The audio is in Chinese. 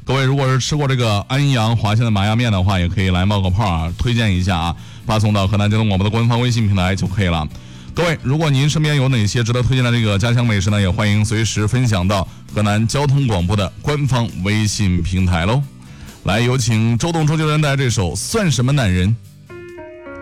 各位如果是吃过这个安阳华县的麻酱面的话，也可以来冒个泡啊，推荐一下啊，发送到河南交通广播的官方微信平台就可以了。各位，如果您身边有哪些值得推荐的这个家乡美食呢，也欢迎随时分享到河南交通广播的官方微信平台喽。来，有请周董周杰伦带来这首《算什么男人》。